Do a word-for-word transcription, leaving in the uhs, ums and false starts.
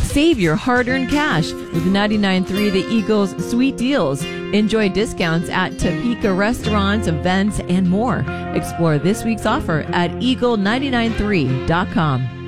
Save your hard-earned cash with ninety-nine point three The Eagle's sweet deals. Enjoy discounts at Topeka restaurants, events, and more. Explore this week's offer at eagle nine nine three dot com.